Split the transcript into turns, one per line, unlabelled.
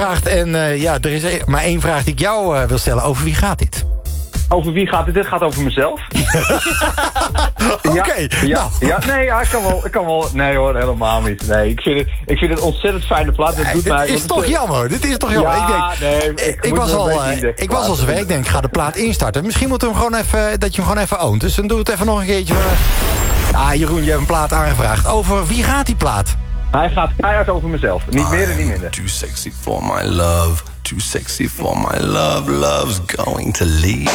gevraagd. En er is maar één vraag die ik jou wil stellen. Over wie gaat dit?
Over wie gaat het? Dit gaat over mezelf.
Oké.
Ik kan wel. Nee hoor, helemaal niet. Nee, ik vind het een ontzettend fijne plaat. Dat doet mij.
Dit is toch jammer.
Ja,
ik was al zover. Ik denk, ik ga de plaat instarten. Misschien moeten we hem gewoon even, dat je hem gewoon even oont. Dus dan doe het even nog een keertje. Jeroen, je hebt een plaat aangevraagd. Over wie gaat die plaat?
Hij gaat keihard over mezelf. Niet meer en niet minder.
Too sexy for my love. Too sexy for my love. Love's going to leave.